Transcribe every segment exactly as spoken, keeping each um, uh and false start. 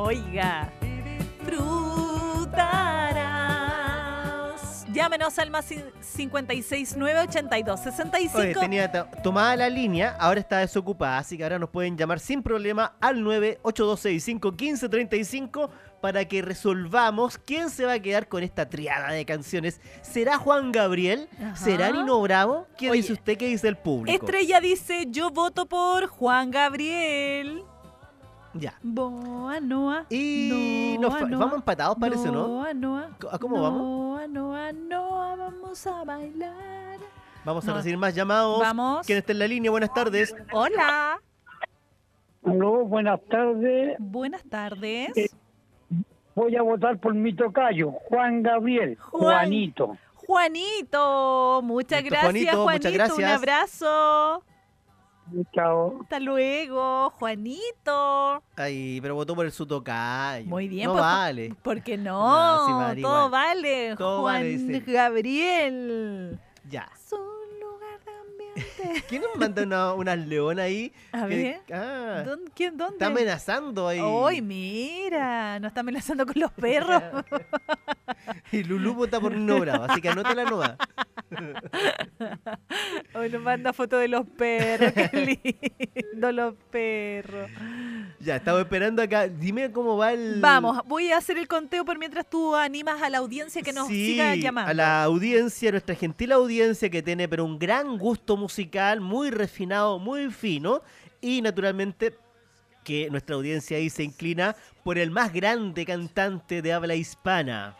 Oiga, frutarás. Llámenos al más cincuenta y seis, nueve ochenta y dos, sesenta y cinco. Oye, tenía to- tomada la línea, ahora está desocupada, así que ahora nos pueden llamar sin problema al nueve ocho dos seis cinco uno cinco tres cinco para que resolvamos quién se va a quedar con esta triada de canciones. ¿Será Juan Gabriel? Ajá. ¿Será Nino Bravo? ¿Qué Oye, dice usted? ¿Qué dice el público? Estrella dice, yo voto por Juan Gabriel. Ya. Boa, Noa. Y Noa, nos fa- Noa, vamos empatados, parece, ¿no? Noa, Noa. ¿A cómo vamos? Noa, Noa, Noa, vamos a bailar. Vamos a No. recibir más llamados. Vamos. ¿Quién está en la línea? Buenas tardes. Hola. Aló, buenas tardes. Buenas tardes. Eh, Voy a votar por mi tocayo, Juan Gabriel, Juan. Juanito. Juanito, muchas Listo, gracias, Juanito, Juanito. muchas gracias. Un abrazo. Chao. Hasta luego, Juanito. Ay, pero votó por el su tocayo. Muy bien, No pues, vale. ¿por qué no? No, sí, vale Todo igual. vale. Todo Juan vale, dice. Gabriel. Ya. Es un lugar de ambiente. ¿Quién nos manda una, unas leonas ahí? A Que- ver. ah, ¿Dónde- ¿Quién? ¿Dónde? está amenazando ahí. ¡Ay, mira! Nos está amenazando con los perros. Y Lulú vota por Nino Bravo, así que anótala nomás. Hoy nos manda foto de los perros. ¡Qué lindo los perros! Ya, estamos esperando acá. Dime cómo va el... Vamos, voy a hacer el conteo por mientras tú animas a la audiencia que nos Sí, siga llamando. a la audiencia, nuestra gentil audiencia que tiene pero un gran gusto musical, muy refinado, muy fino. Y naturalmente que nuestra audiencia ahí se inclina por el más grande cantante de habla hispana.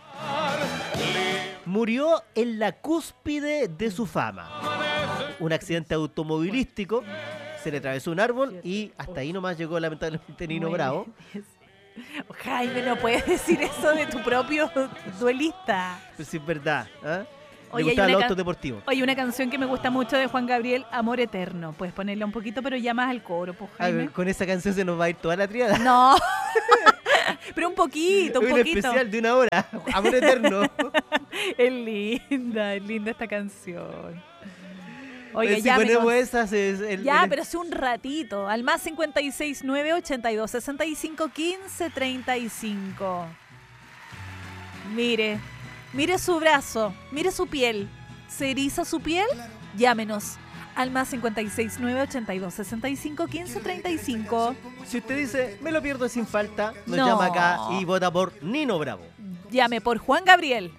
Murió en la cúspide de su fama. Un accidente automovilístico, se le atravesó un árbol y hasta ahí nomás llegó lamentablemente Nino Muy Bravo. bien. Jaime, no puedes decir eso de tu propio duelista. Pero sí es verdad, ¿ah? Le Oye, hay gustaban una los can- autos deportivos. Oye, una canción que me gusta mucho de Juan Gabriel, Amor Eterno. Puedes ponerla un poquito, pero ya más al coro, pues, A Jaime. ver, con esa canción se nos va a ir toda la triada. No. Pero un poquito, un Un poquito. especial de una hora. Amor eterno. Es linda, es linda esta canción. Oiga, Pues si ya me ponemos con- esas es el, Ya, el- pero hace un ratito. Al más cincuenta y seis, nueve ochenta y dos, sesenta y cinco, quince, treinta y cinco. Mire, mire su brazo, mire su piel. ¿Se eriza su piel? Llámenos al más cincuenta y seis, nueve ochenta y dos, sesenta y cinco, quince, treinta y cinco. Si usted dice, me lo pierdo sin falta, nos No. llama acá y vota por Nino Bravo. Llame por Juan Gabriel.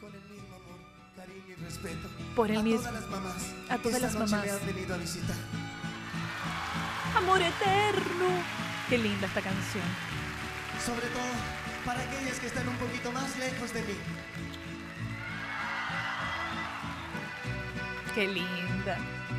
Por el mismo. A todas las mamás. Amor eterno. Qué linda esta canción. Sobre todo para aquellas que están un poquito más lejos de mí. Qué linda.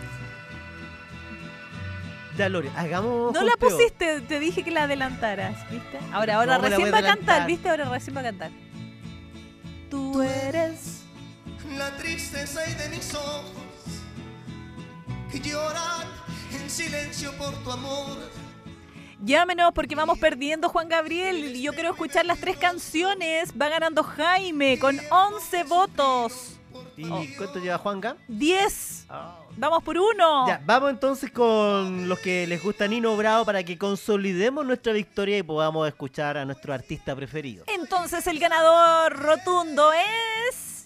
Ya, Lore, hagamos No la conteo. pusiste, te dije que la adelantaras, ¿viste? Ahora, ahora ¿Cómo la recién voy va a a cantar, adelantar? ¿viste? Ahora recién va a cantar. Tú eres. La tristeza y de mis ojos que lloran en silencio por tu amor. Llámenos porque vamos perdiendo, Juan Gabriel. Y yo quiero escuchar las tres canciones. Va ganando Jaime con once votos. ¿Y Oh. cuánto lleva Juanca? diez. Vamos por uno. Ya, vamos entonces con los que les gusta Nino Bravo para que consolidemos nuestra victoria y podamos escuchar a nuestro artista preferido. Entonces el ganador rotundo es...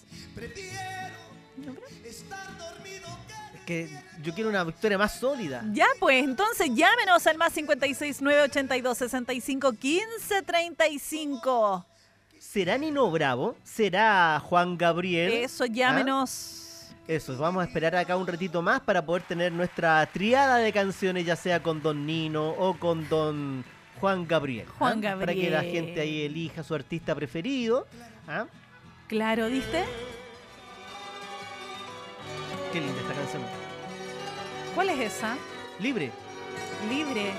Estar dormido que... Es que yo quiero una victoria más sólida. Ya pues, entonces llámenos al más cincuenta y seis, nueve ochenta y dos, sesenta y cinco, quince, treinta y cinco. ¿Será Nino Bravo? ¿Será Juan Gabriel? Eso, llámenos. Eso, vamos a esperar acá un ratito más para poder tener nuestra triada de canciones, ya sea con Don Nino o con Don Juan Gabriel. ¿ah? Juan Para que la Gabriel. gente ahí elija su artista preferido. ¿ah? Claro, ¿viste? Qué linda esta canción. ¿Cuál es esa? Libre. Libre.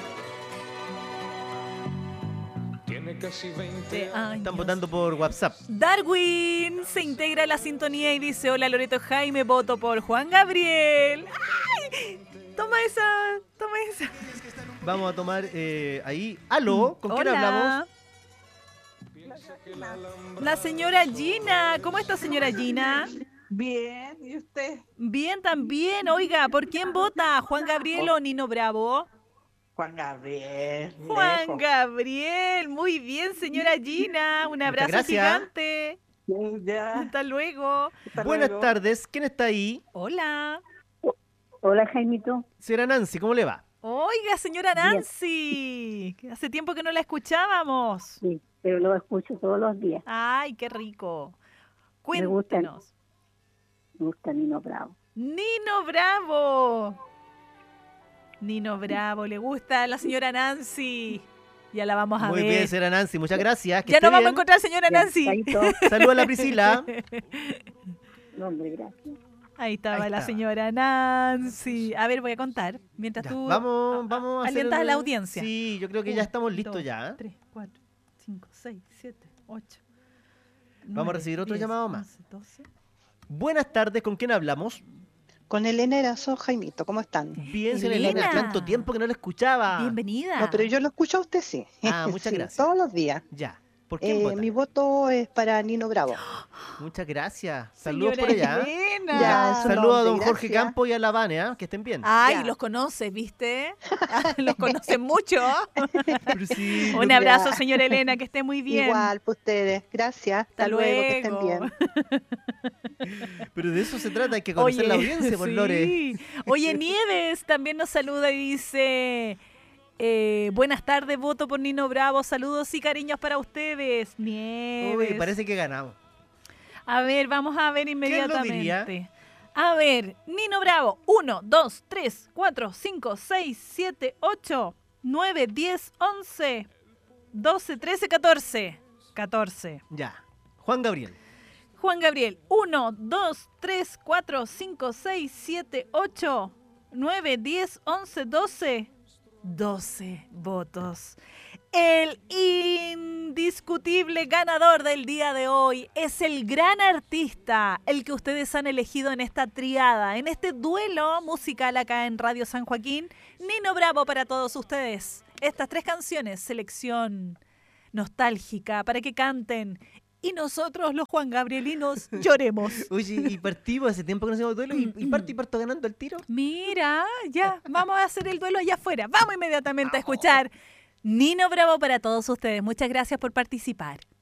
Tiene casi veinte De años. Están votando por WhatsApp. Darwin se integra a la sintonía y dice: hola Loreto Jaime, voto por Juan Gabriel. ¡Ay! Toma esa, toma esa. Vamos a tomar eh, ahí. Aló, ¿con quién Hola. hablamos? La señora Gina. ¿Cómo está, señora Gina? Bien, ¿y usted? Bien, también. Oiga, ¿por quién vota? ¿Juan Gabriel o Nino Bravo? Juan Gabriel. Juan lejos. Gabriel, muy bien, señora Gina. Un abrazo gracias. gigante. Ya. Hasta luego. Hasta Buenas luego. tardes, ¿quién está ahí? Hola. Hola, Jaimito. Señora Nancy, ¿cómo le va? Oiga, señora Bien. Nancy. Hace tiempo que no la escuchábamos. Sí, pero lo escucho todos los días. Ay, qué rico. Me gustan. Cuéntenos. Me gusta Nino Bravo. Nino Bravo. Nino Bravo, le gusta a la señora Nancy. Ya la vamos a Muy ver. bien, señora Nancy, muchas gracias. que Ya esté nos vamos a bien. encontrar, señora Ya, Nancy. chaito. Saludos a la Priscila. No, hombre, gracias. Ahí estaba Ahí la estaba. señora Nancy. A ver, voy a contar. Mientras Ya, tú vamos, vamos a hacer alientas a la un- audiencia. Sí, yo creo que Uno, ya estamos listos dos, ya. ¿eh? tres, cuatro, cinco, seis, siete, ocho. Vamos a recibir otro llamado más. once, doce. Buenas tardes, ¿con quién hablamos? Con Elena Erazo, Jaimito, ¿cómo están? Bien, señora Elena, Elena. tanto tiempo que no la escuchaba. Bienvenida. No, pero yo lo escucho a usted, sí. Ah, muchas Sí, gracias. Todos los días. Ya, ¿por quién Eh, vota? mi voto es para Nino Bravo. Muchas gracias. Saludos Señora por allá. Elena. Ya, eso- Saludos a don nombre, Jorge gracias. Campo y a la Vane, ¿ah? Que estén bien. Ay, Ya. los conoces, ¿viste? los conocen mucho. Pero sí, Un Ya. abrazo, señora Elena, que esté muy bien. Igual, pues ustedes. Gracias. Hasta, Hasta luego, que estén luego. bien. pero de eso se trata, hay que conocer la audiencia, por sí. Lore. Oye, Nieves también nos saluda y dice, eh, buenas tardes, voto por Nino Bravo, saludos y cariños para ustedes. Nieves. Uy, parece que ganamos. A ver, vamos a ver lo inmediatamente. diría? A ver, Nino Bravo, uno, dos, tres, cuatro, cinco, seis, siete, ocho, nueve, diez, once, doce, trece, catorce. catorce. Ya. Juan Gabriel. Juan Gabriel, uno, dos, tres, cuatro, cinco, seis, siete, ocho, nueve, diez, once, doce. doce votos. El indiscutible ganador del día de hoy es el gran artista, el que ustedes han elegido en esta triada, en este duelo musical acá en Radio San Joaquín. Nino Bravo para todos ustedes. Estas tres canciones, selección nostálgica para que canten y nosotros los Juan Gabrielinos lloremos. Oye, y partimos hace tiempo que no hacemos duelo y, y parto y parto ganando el tiro. Mira, ya, vamos a hacer el duelo allá afuera. Vamos inmediatamente a escuchar Nino Bravo para todos ustedes. Muchas gracias por participar.